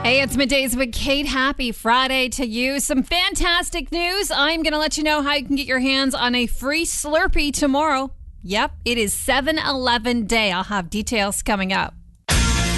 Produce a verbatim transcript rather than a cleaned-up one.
Hey, it's Middays with Kate. Happy Friday to you. Some fantastic news. I'm going to let you know how you can get your hands on a free Slurpee tomorrow. Yep, it is seven eleven day. I'll have details coming up.